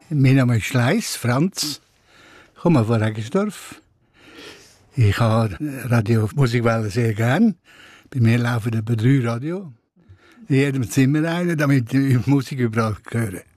Mein Name ist Schleiss, Franz. Ich komme von Regensdorf. Ich habe Radio Musikwelle sehr gern. Bei mir laufen etwa 3 Radio. In jedem Zimmer eine, damit ich Musik überall höre.